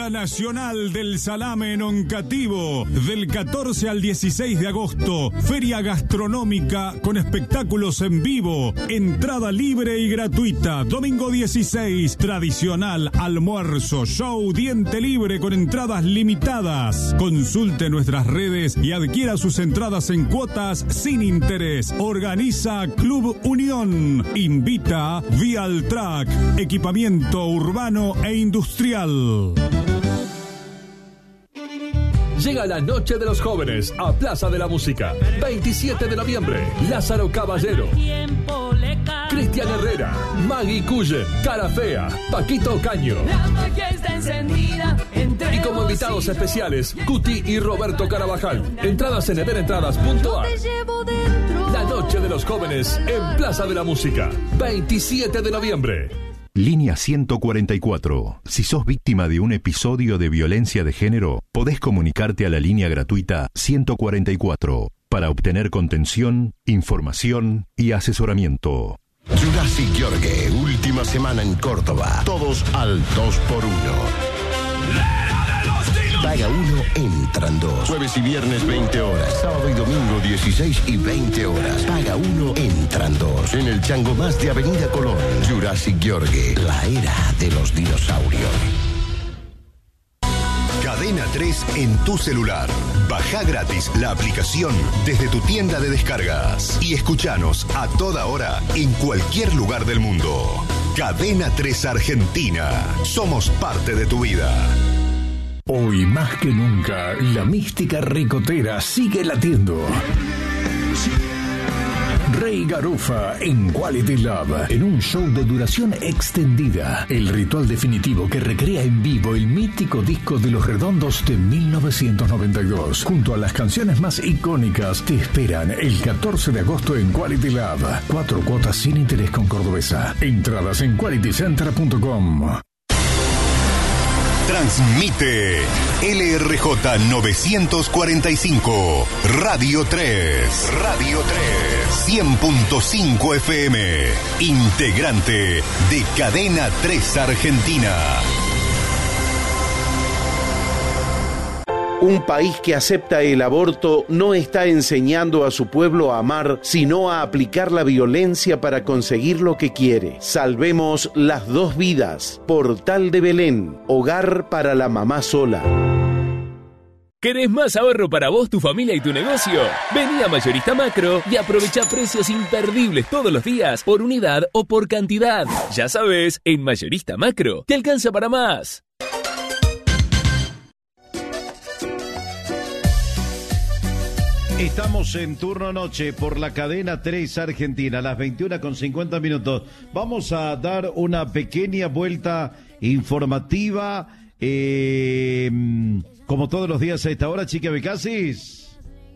Nacional del Salame en Oncativo, del 14 al 16 de agosto, feria gastronómica con espectáculos en vivo, entrada libre y gratuita. Domingo 16, tradicional almuerzo, show, diente libre con entradas limitadas. Consulte nuestras redes y adquiera sus entradas en cuotas sin interés. Organiza Club Unión, invita Vialtrack, equipamiento urbano e industrial. Llega la Noche de los Jóvenes a Plaza de la Música. 27 de noviembre, Lázaro Caballero, Cristian Herrera, Maggie Cullen, Cara Fea, Paquito Caño. Y como invitados especiales, Cuti y Roberto Carabajal. Entradas en everentradas.ar. La Noche de los Jóvenes en Plaza de la Música. 27 de noviembre. Línea 144. Si sos víctima de un episodio de violencia de género, podés comunicarte a la línea gratuita 144 para obtener contención, información y asesoramiento. Jurassic Jorge, última semana en Córdoba. Todos al 2x1. Paga 1, entran 2. Jueves y viernes 20 horas. Sábado y domingo 16 y 20 horas. Paga 1, entran 2. En el Chango Más de Avenida Colón. Jurassic Jorge, la era de los dinosaurios. Cadena 3 en tu celular. Baja gratis la aplicación desde tu tienda de descargas. Y escuchanos a toda hora en cualquier lugar del mundo. Cadena 3 Argentina. Somos parte de tu vida. Hoy más que nunca, la mística ricotera sigue latiendo. Rey Garufa en Quality Love, en un show de duración extendida. El ritual definitivo que recrea en vivo el mítico disco de Los Redondos de 1992. Junto a las canciones más icónicas, te esperan el 14 de agosto en Quality Love. 4 cuotas sin interés con Cordobesa. Entradas en qualitycenter.com. Transmite LRJ 945, Radio 3, Radio 3, 100.5 FM, integrante de Cadena 3 Argentina. Un país que acepta el aborto no está enseñando a su pueblo a amar, sino a aplicar la violencia para conseguir lo que quiere. Salvemos las 2 vidas. Portal de Belén, hogar para la mamá sola. ¿Querés más ahorro para vos, tu familia y tu negocio? Vení a Mayorista Macro y aprovecha precios imperdibles todos los días, por unidad o por cantidad. Ya sabes, en Mayorista Macro te alcanza para más. Estamos en turno noche por la cadena 3 Argentina, a las 21:50. Vamos a dar una pequeña vuelta informativa, como todos los días a esta hora, Chica Becasis.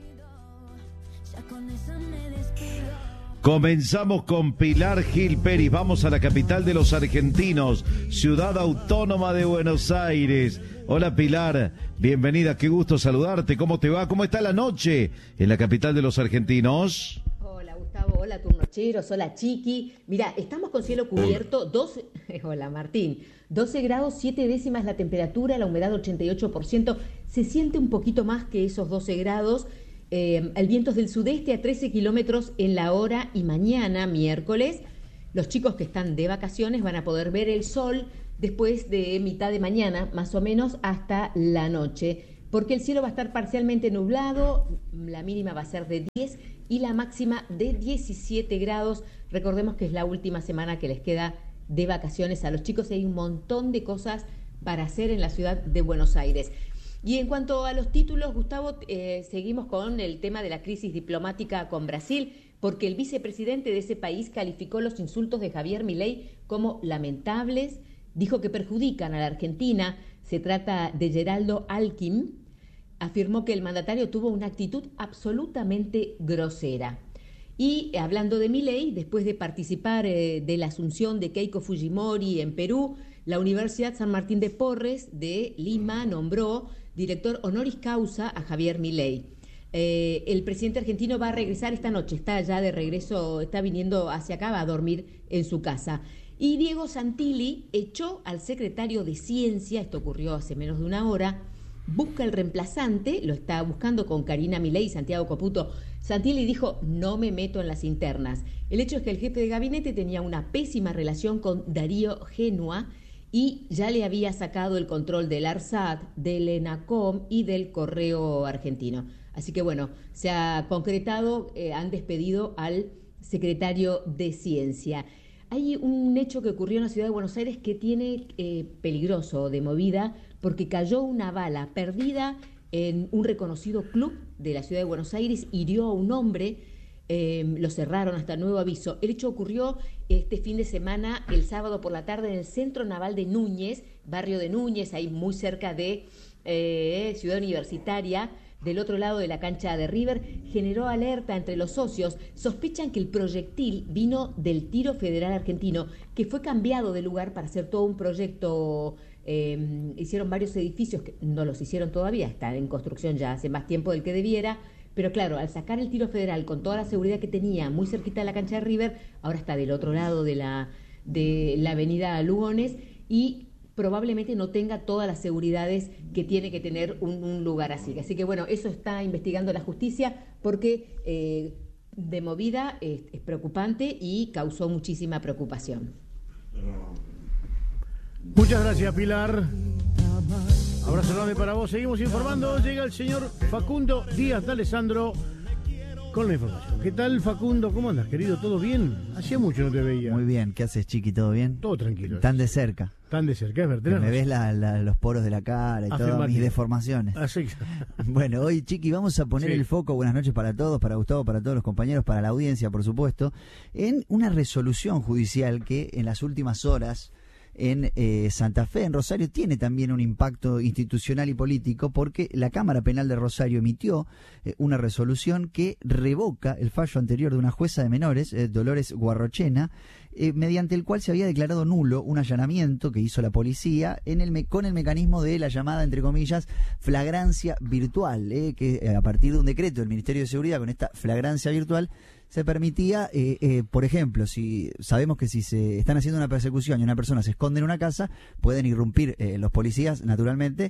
Comenzamos con Pilar Gil Pérez. Vamos a la capital de los argentinos, Ciudad Autónoma de Buenos Aires. Hola Pilar, bienvenida, qué gusto saludarte. ¿Cómo te va? ¿Cómo está la noche en la capital de los argentinos? Hola Gustavo, hola turnocheros, hola Chiqui. Mira, estamos con cielo cubierto, 12... Hola Martín. 12 grados, 7 décimas la temperatura, la humedad 88%. Se siente un poquito más que esos 12 grados. El viento es del sudeste a 13 kilómetros en la hora, y mañana, miércoles, los chicos que están de vacaciones van a poder ver el sol después de mitad de mañana, más o menos, hasta la noche, porque el cielo va a estar parcialmente nublado, la mínima va a ser de 10 y la máxima de 17 grados. Recordemos que es la última semana que les queda de vacaciones a los chicos y hay un montón de cosas para hacer en la ciudad de Buenos Aires. Y en cuanto a los títulos, Gustavo, seguimos con el tema de la crisis diplomática con Brasil, porque el vicepresidente de ese país calificó los insultos de Javier Milei como lamentables, dijo que perjudican a la Argentina. Se trata de Geraldo Alckmin. Afirmó que el mandatario tuvo una actitud absolutamente grosera. Y hablando de Milei, después de participar de la asunción de Keiko Fujimori en Perú, la Universidad San Martín de Porres de Lima nombró director honoris causa a Javier Milei. El presidente argentino va a regresar esta noche, está ya de regreso, está viniendo hacia acá, va a dormir en su casa. Y Diego Santilli echó al secretario de Ciencia, esto ocurrió hace menos de una hora, busca el reemplazante, lo está buscando con Karina Milei y Santiago Caputo. Santilli dijo, no me meto en las internas. El hecho es que el jefe de gabinete tenía una pésima relación con Darío Genua y ya le había sacado el control del ARSAT, del ENACOM y del Correo Argentino. Así que bueno, se ha concretado, han despedido al secretario de Ciencia. Hay un hecho que ocurrió en la ciudad de Buenos Aires que tiene peligroso de movida, porque cayó una bala perdida en un reconocido club de la ciudad de Buenos Aires, hirió a un hombre, lo cerraron hasta nuevo aviso. El hecho ocurrió este fin de semana, el sábado por la tarde, en el Centro Naval de Núñez, barrio de Núñez, ahí muy cerca de Ciudad Universitaria, del otro lado de la cancha de River. Generó alerta entre los socios. Sospechan que el proyectil vino del Tiro Federal Argentino, que fue cambiado de lugar para hacer todo un proyecto. Hicieron varios edificios que no los hicieron todavía, están en construcción ya hace más tiempo del que debiera, pero claro, al sacar el Tiro Federal con toda la seguridad que tenía muy cerquita de la cancha de River, ahora está del otro lado de la avenida Lugones y probablemente no tenga todas las seguridades que tiene que tener un lugar así. Así que bueno, eso está investigando la justicia porque de movida es preocupante y causó muchísima preocupación. Muchas gracias, Pilar. Abrazo enorme para vos. Seguimos informando. Llega el señor Facundo Díaz de Alessandro con la información. ¿Qué tal, Facundo? ¿Cómo andas, querido? ¿Todo bien? Hacía mucho no te veía. Muy bien. ¿Qué haces, Chiqui? ¿Todo bien? Todo tranquilo. Tan de cerca. Tan de cerca, es verdad. Me ves los poros de la cara y todas mis deformaciones. Así. Bueno, hoy, Chiqui, vamos a poner el foco, buenas noches para todos, para Gustavo, para todos los compañeros, para la audiencia, por supuesto, en una resolución judicial que en las últimas horas en Santa Fe, en Rosario, tiene también un impacto institucional y político, porque la Cámara Penal de Rosario emitió una resolución que revoca el fallo anterior de una jueza de menores, Dolores Guarrochena, mediante el cual se había declarado nulo un allanamiento que hizo la policía con el mecanismo de la llamada, entre comillas, flagrancia virtual, que a partir de un decreto del Ministerio de Seguridad, con esta flagrancia virtual, se permitía, por ejemplo, si sabemos que si se están haciendo una persecución y una persona se esconde en una casa, pueden irrumpir los policías, naturalmente,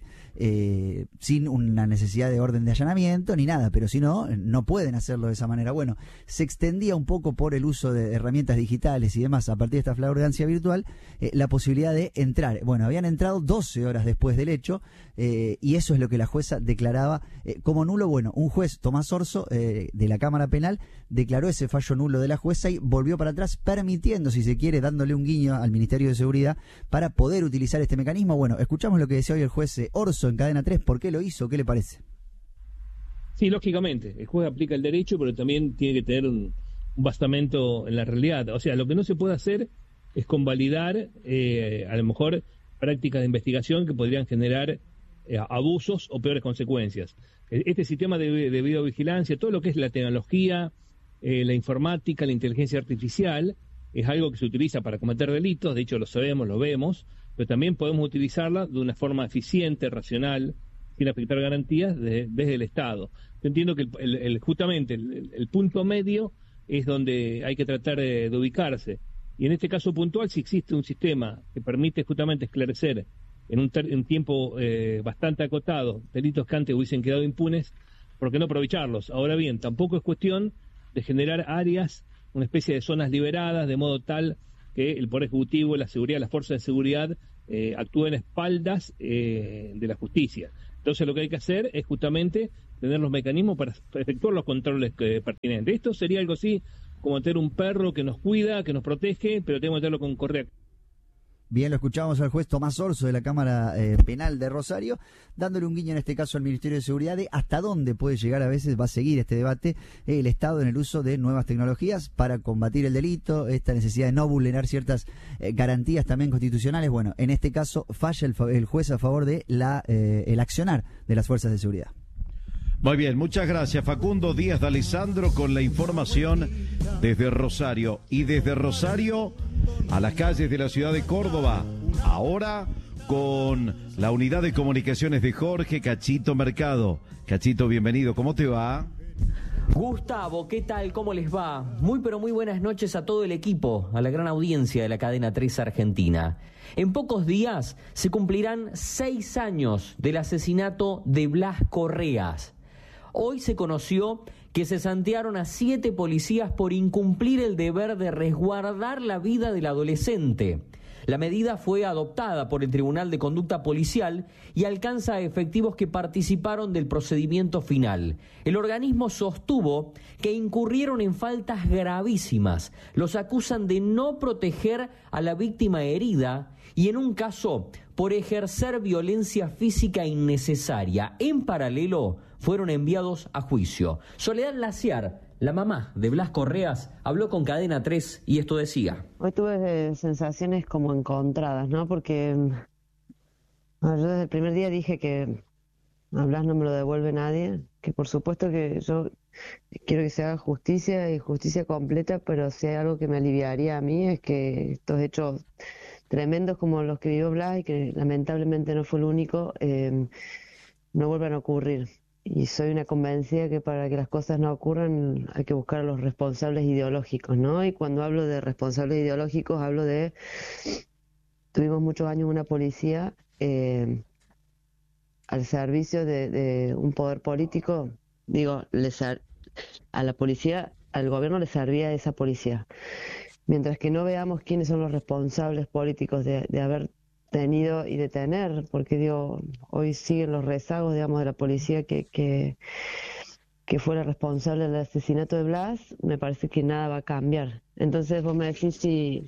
sin una necesidad de orden de allanamiento ni nada, pero si no, no pueden hacerlo de esa manera. Bueno, se extendía un poco por el uso de herramientas digitales y demás, a partir de esta flagrancia virtual, la posibilidad de entrar. Bueno, habían entrado 12 horas después del hecho, y eso es lo que la jueza declaraba como nulo. Bueno, un juez, Tomás Orso, de la Cámara Penal, declaró ese fallo nulo de la jueza y volvió para atrás, permitiendo, si se quiere, dándole un guiño al Ministerio de Seguridad para poder utilizar este mecanismo. Bueno, escuchamos lo que decía hoy el juez Orso en Cadena 3. ¿Por qué lo hizo? ¿Qué le parece? Sí, lógicamente, el juez aplica el derecho, pero también tiene que tener un basamento en la realidad. O sea, lo que no se puede hacer es convalidar, a lo mejor, prácticas de investigación que podrían generar abusos o peores consecuencias. Este sistema de videovigilancia, todo lo que es la tecnología, la informática, la inteligencia artificial, es algo que se utiliza para cometer delitos, de hecho lo sabemos, lo vemos, pero también podemos utilizarla de una forma eficiente, racional, sin afectar garantías desde el Estado. Yo entiendo que justamente el punto medio es donde hay que tratar de ubicarse. Y en este caso puntual, si existe un sistema que permite justamente esclarecer en un tiempo bastante acotado delitos que antes hubiesen quedado impunes, ¿por qué no aprovecharlos? Ahora bien, tampoco es cuestión de generar áreas, una especie de zonas liberadas, de modo tal que el Poder Ejecutivo, la seguridad, las fuerzas de seguridad actúen a espaldas de la justicia. Entonces lo que hay que hacer es justamente tener los mecanismos para efectuar los controles pertinentes. Esto sería algo así como tener un perro que nos cuida, que nos protege, pero tenemos que tenerlo con correa. Bien, lo escuchábamos al juez Tomás Orso de la Cámara Penal de Rosario, dándole un guiño en este caso al Ministerio de Seguridad de hasta dónde puede llegar, a veces va a seguir este debate, el Estado en el uso de nuevas tecnologías para combatir el delito, esta necesidad de no vulnerar ciertas garantías también constitucionales. Bueno, en este caso falla el juez a favor de el accionar de las fuerzas de seguridad. Muy bien, muchas gracias, Facundo Díaz de Alessandro, con la información desde Rosario. Y desde Rosario a las calles de la ciudad de Córdoba, ahora con la unidad de comunicaciones de Jorge Cachito Mercado. Cachito, bienvenido, ¿cómo te va? Gustavo, ¿qué tal? ¿Cómo les va? Muy pero muy buenas noches a todo el equipo, a la gran audiencia de la cadena 3 Argentina. En pocos días se cumplirán 6 años del asesinato de Blas Correas. Hoy se conoció que cesantearon a 7 policías por incumplir el deber de resguardar la vida del adolescente. La medida fue adoptada por el Tribunal de Conducta Policial y alcanza a efectivos que participaron del procedimiento final. El organismo sostuvo que incurrieron en faltas gravísimas. Los acusan de no proteger a la víctima herida y, en un caso, por ejercer violencia física innecesaria. En paralelo, fueron enviados a juicio. Soledad Laciar, la mamá de Blas Correas, habló con Cadena 3 y esto decía. Hoy tuve sensaciones como encontradas, ¿no? Porque yo desde el primer día dije que a Blas no me lo devuelve nadie, que por supuesto que yo quiero que se haga justicia y justicia completa, pero si hay algo que me aliviaría a mí es que estos hechos tremendos como los que vivió Blas y que lamentablemente no fue el único, no vuelvan a ocurrir. Y soy una convencida que para que las cosas no ocurran hay que buscar a los responsables ideológicos, ¿no? Y cuando hablo de responsables ideológicos hablo de... Tuvimos muchos años una policía al servicio de un poder político. Digo, a la policía, al gobierno le servía esa policía. Mientras que no veamos quiénes son los responsables políticos de haber tenido y de tener, porque digo, hoy siguen los rezagos, digamos, de la policía que fue la responsable del asesinato de Blas, me parece que nada va a cambiar. Entonces vos me decís si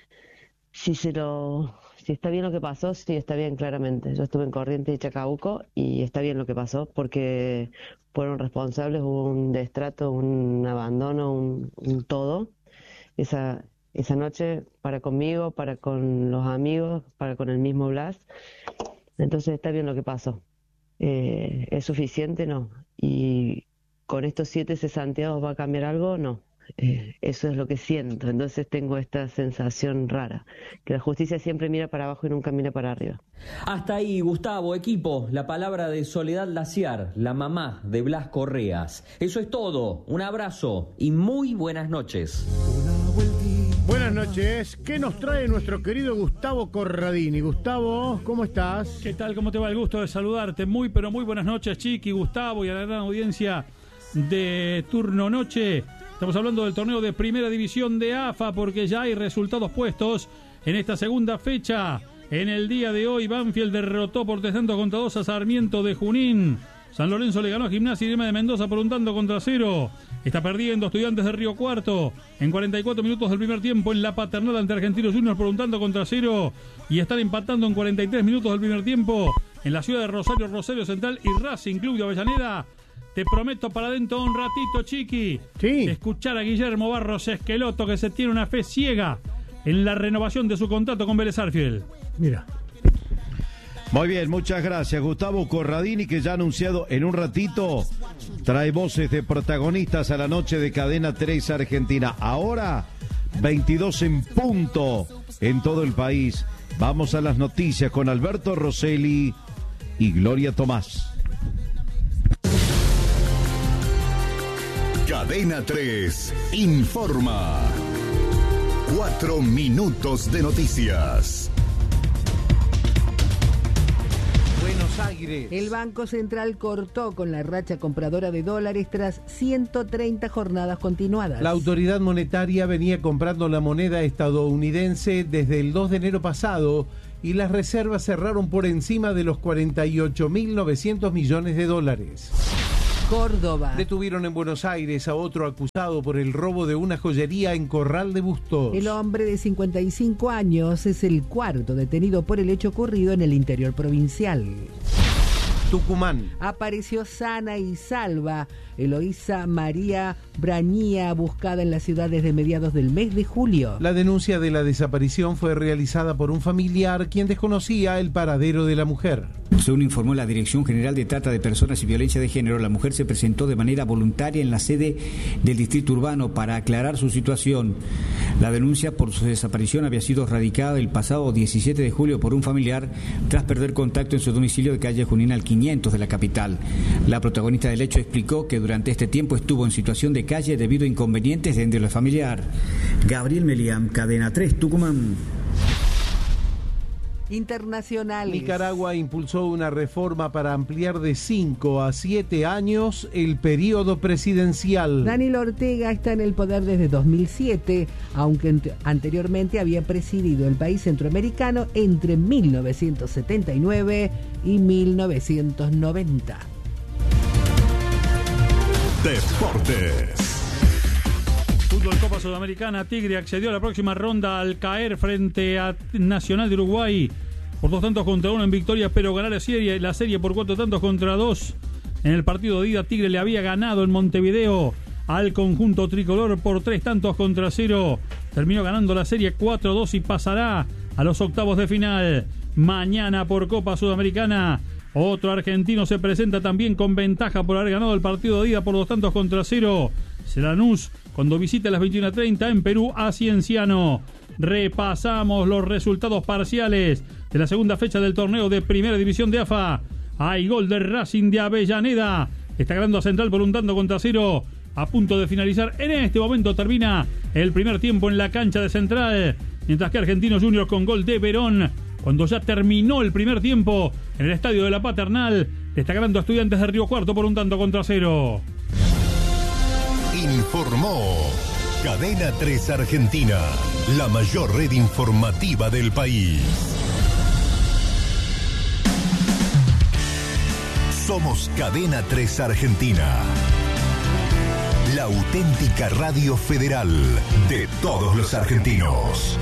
está bien lo que pasó. Sí, está bien, claramente. Yo estuve en Corrientes y Chacabuco y está bien lo que pasó porque fueron responsables, hubo un destrato, un abandono, un todo. Esa noche para conmigo, para con los amigos, para con el mismo Blas. Entonces está bien lo que pasó. ¿Es suficiente? No. ¿Y con estos 7 cesanteados va a cambiar algo? No. Eso es lo que siento. Entonces tengo esta sensación rara, que la justicia siempre mira para abajo y nunca mira para arriba. Hasta ahí, Gustavo, equipo, la palabra de Soledad Laciar, la mamá de Blas Correas. Eso es todo. Un abrazo y muy buenas noches. Buenas noches. ¿Qué nos trae nuestro querido Gustavo Corradini? Gustavo, ¿cómo estás? ¿Qué tal? ¿Cómo te va? El gusto de saludarte. Muy, pero muy buenas noches, Chiqui, Gustavo y a la gran audiencia de Turno Noche. Estamos hablando del torneo de Primera División de AFA porque ya hay resultados puestos en esta segunda fecha. En el día de hoy, Banfield derrotó por 3-2 a Sarmiento de Junín. San Lorenzo le ganó a Gimnasia y Grima de Mendoza por 1-0. Está perdiendo Estudiantes de Río Cuarto en 44 minutos del primer tiempo en La Paternal ante Argentinos Juniors por 1-0. Y están empatando en 43 minutos del primer tiempo en la ciudad de Rosario, Rosario Central y Racing Club de Avellaneda. Te prometo para dentro de un ratito, Chiqui, escuchar a Guillermo Barros Esqueloto, que se tiene una fe ciega en la renovación de su contrato con Vélez Sarsfield. Mira. Muy bien, muchas gracias. Gustavo Corradini, que ya ha anunciado en un ratito, trae voces de protagonistas a la noche de Cadena 3 Argentina. Ahora, 22 en punto en todo el país. Vamos a las noticias con Alberto Rosselli y Gloria Tomás. Cadena 3 informa. 4 minutos de noticias. Buenos Aires. El Banco Central cortó con la racha compradora de dólares tras 130 jornadas continuadas. La autoridad monetaria venía comprando la moneda estadounidense desde el 2 de enero pasado y las reservas cerraron por encima de los 48.900 millones de dólares. Córdoba. Detuvieron en Buenos Aires a otro acusado por el robo de una joyería en Corral de Bustos. El hombre de 55 años es el cuarto detenido por el hecho ocurrido en el interior provincial. Tucumán. Apareció sana y salva Eloísa María Brañía, buscada en la ciudad desde mediados del mes de julio. La denuncia de la desaparición fue realizada por un familiar quien desconocía el paradero de la mujer. Según informó la Dirección General de Trata de Personas y Violencia de Género, la mujer se presentó de manera voluntaria en la sede del distrito urbano para aclarar su situación. La denuncia por su desaparición había sido radicada el pasado 17 de julio por un familiar tras perder contacto en su domicilio de calle Junín al 500 de la capital. La protagonista del hecho explicó que durante este tiempo estuvo en situación de calle debido a inconvenientes dentro de la familiar. Gabriel Meliam, Cadena 3, Tucumán. Internacionales. Nicaragua impulsó una reforma para ampliar de 5 a 7 años el periodo presidencial. Daniel Ortega está en el poder desde 2007, aunque anteriormente había presidido el país centroamericano entre 1979 y 1990. Deportes. Fútbol Copa Sudamericana, Tigre accedió a la próxima ronda al caer frente a Nacional de Uruguay por 2-1 en victoria, pero ganar la serie por 4-2. En el partido de ida, Tigre le había ganado en Montevideo al conjunto tricolor por 3-0. Terminó ganando la serie 4-2 y pasará a los octavos de final. Mañana por Copa Sudamericana, otro argentino se presenta también con ventaja por haber ganado el partido de ida por 2-0. Lanús, cuando visita a las 21:30 en Perú a Cienciano. Repasamos los resultados parciales de la segunda fecha del torneo de Primera División de AFA. Hay gol de Racing de Avellaneda. Está ganando a Central por 1-0. A punto de finalizar. En este momento termina el primer tiempo en la cancha de Central. Mientras que Argentinos Juniors con gol de Verón. Cuando ya terminó el primer tiempo en el estadio de la Paternal, está ganando a Estudiantes de Río Cuarto por 1-0. Informó Cadena 3 Argentina, la mayor red informativa del país. Somos Cadena 3 Argentina, la auténtica radio federal de todos los argentinos.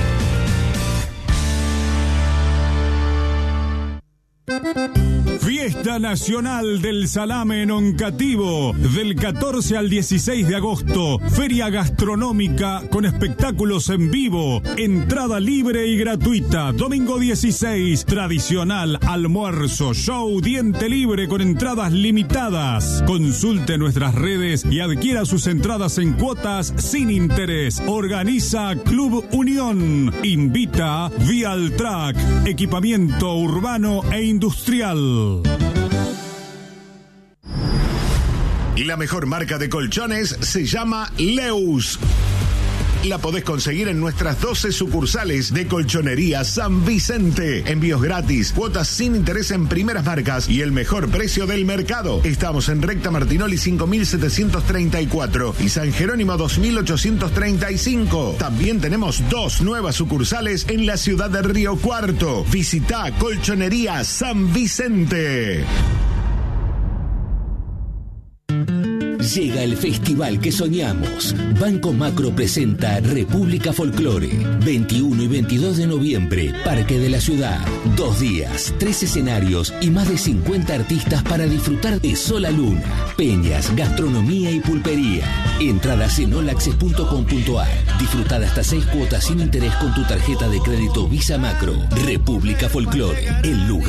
Fiesta Nacional del Salame en Oncativo, del 14 al 16 de agosto. Feria gastronómica con espectáculos en vivo. Entrada libre y gratuita. Domingo 16, tradicional almuerzo, show, diente libre con entradas limitadas. Consulte nuestras redes y adquiera sus entradas en cuotas sin interés. Organiza Club Unión. Invita Vialtrack, equipamiento urbano e industrial. La mejor marca de colchones se llama Leus. La podés conseguir en nuestras 12 sucursales de Colchonería San Vicente. Envíos gratis, cuotas sin interés en primeras marcas y el mejor precio del mercado. Estamos en Recta Martinoli 5734 y San Jerónimo 2835. También tenemos 2 nuevas sucursales en la ciudad de Río Cuarto. Visita Colchonería San Vicente. Llega el festival que soñamos. Banco Macro presenta República Folclore. 21 y 22 de noviembre, Parque de la Ciudad. 2 días, 3 escenarios y más de 50 artistas para disfrutar de Sola Luna, peñas, gastronomía y pulpería. Entradas en olaccess.com.ar. Disfruta hasta 6 cuotas sin interés con tu tarjeta de crédito Visa Macro. República Folclore, el lugar